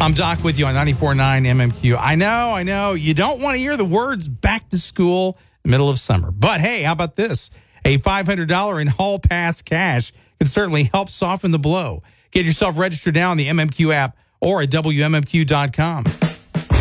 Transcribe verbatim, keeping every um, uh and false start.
I'm Doc with you on ninety-four point nine M M Q. I know, I know, you don't want to hear the words back to school in the middle of summer. But hey, how about this? A five hundred dollars in Hall Pass cash can certainly help soften the blow. Get yourself registered now on the M M Q app or at W M M Q dot com.